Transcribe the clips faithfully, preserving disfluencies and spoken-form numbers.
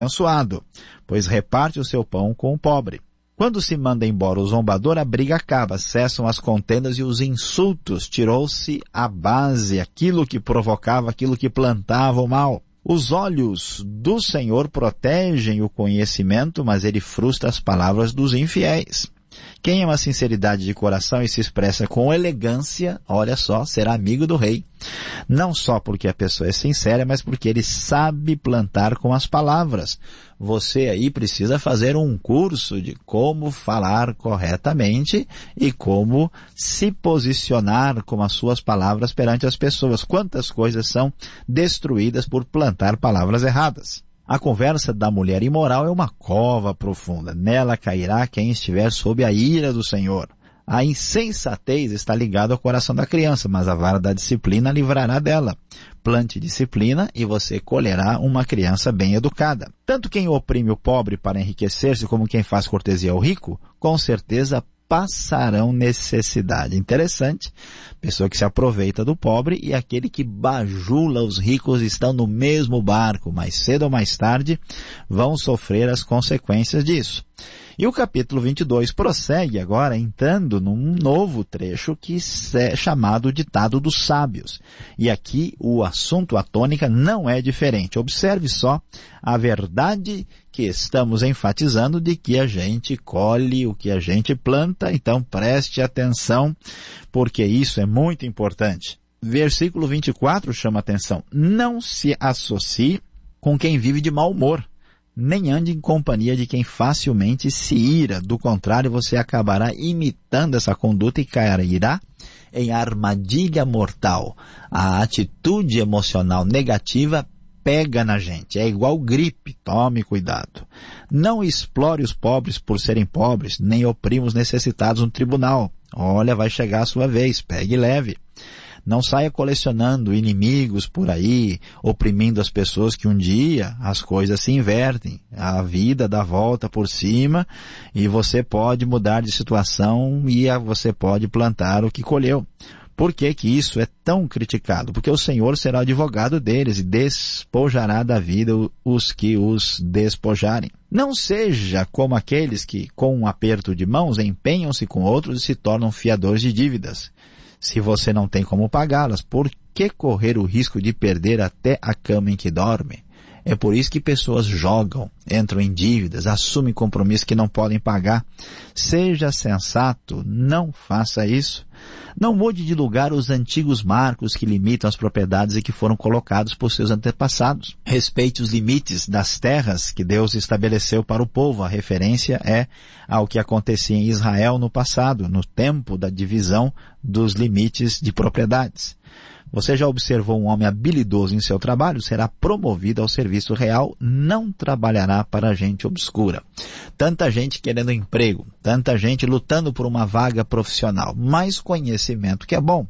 abençoado, pois reparte o seu pão com o pobre. Quando se manda embora o zombador, a briga acaba, cessam as contendas e os insultos, tirou-se a base, aquilo que provocava, aquilo que plantava o mal. Os olhos do Senhor protegem o conhecimento, mas ele frustra as palavras dos infiéis. Quem ama a sinceridade de coração e se expressa com elegância, olha só, será amigo do rei. Não só porque a pessoa é sincera, mas porque ele sabe plantar com as palavras. Você aí precisa fazer um curso de como falar corretamente e como se posicionar com as suas palavras perante as pessoas. Quantas coisas são destruídas por plantar palavras erradas. A conversa da mulher imoral é uma cova profunda. Nela cairá quem estiver sob a ira do Senhor. A insensatez está ligada ao coração da criança, mas a vara da disciplina livrará dela. Plante disciplina e você colherá uma criança bem educada. Tanto quem oprime o pobre para enriquecer-se como quem faz cortesia ao rico, com certeza passarão necessidade. Interessante, pessoa que se aproveita do pobre e aquele que bajula os ricos estão no mesmo barco, mais cedo ou mais tarde vão sofrer as consequências disso. E o capítulo vinte e dois prossegue agora entrando num novo trecho que é chamado Ditado dos Sábios. E aqui o assunto, a tônica, não é diferente. Observe só a verdade que estamos enfatizando de que a gente colhe o que a gente planta, então preste atenção, porque isso é muito importante. Versículo vinte e quatro chama atenção. Não se associe com quem vive de mau humor, nem ande em companhia de quem facilmente se ira. Do contrário, você acabará imitando essa conduta e cairá em armadilha mortal. A atitude emocional negativa pega na gente, é igual gripe, tome cuidado. Não explore os pobres por serem pobres, nem oprima os necessitados no tribunal. Olha, vai chegar a sua vez, pegue leve. Não saia colecionando inimigos por aí, oprimindo as pessoas, que um dia as coisas se invertem. A vida dá volta por cima e você pode mudar de situação e você pode plantar o que colheu. Por que que isso é tão criticado? Porque o Senhor será advogado deles e despojará da vida os que os despojarem. Não seja como aqueles que, com um aperto de mãos, empenham-se com outros e se tornam fiadores de dívidas. Se você não tem como pagá-las, por que correr o risco de perder até a cama em que dorme? É por isso que pessoas jogam, entram em dívidas, assumem compromissos que não podem pagar. Seja sensato, não faça isso. Não mude de lugar os antigos marcos que limitam as propriedades e que foram colocados por seus antepassados. Respeite os limites das terras que Deus estabeleceu para o povo. A referência é ao que acontecia em Israel no passado, no tempo da divisão dos limites de propriedades. Você já observou um homem habilidoso em seu trabalho? Será promovido ao serviço real, não trabalhará para gente obscura. Tanta gente querendo emprego, tanta gente lutando por uma vaga profissional. Mais conhecimento, que é bom.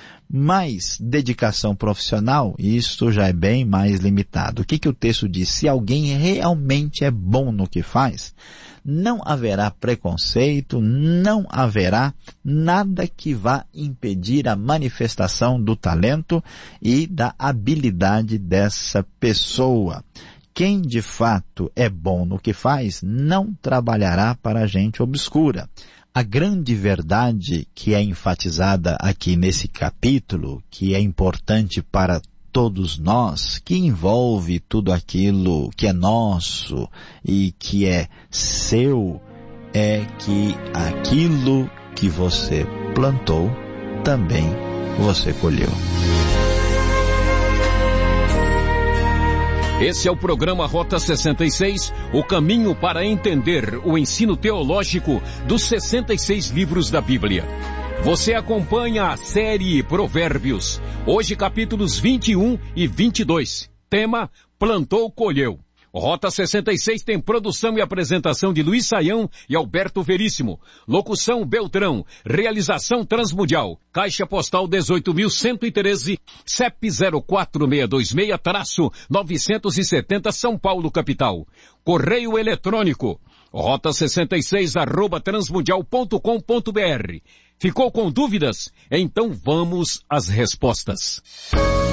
Mais dedicação profissional, isso já é bem mais limitado. O que que o texto diz? Se alguém realmente é bom no que faz, não haverá preconceito, não haverá nada que vá impedir a manifestação do talento e da habilidade dessa pessoa. Quem de fato é bom no que faz, não trabalhará para gente obscura. A grande verdade que é enfatizada aqui nesse capítulo, que é importante para todos nós, que envolve tudo aquilo que é nosso e que é seu, é que aquilo que você plantou, também você colheu. Esse é o programa Rota sessenta e seis, o caminho para entender o ensino teológico dos sessenta e seis livros da Bíblia. Você acompanha a série Provérbios, hoje capítulos vinte e um e vinte e dois. Tema: Plantou, colheu. Rota sessenta e seis tem produção e apresentação de Luiz Saião e Alberto Veríssimo. Locução Beltrão. Realização Transmundial. Caixa Postal dezoito mil cento e treze, C E P zero quatro seis dois seis novecentos e setenta, São Paulo, capital. Correio eletrônico rota sessenta e seis arroba transmundial ponto com ponto br. Ficou com dúvidas? Então vamos às respostas.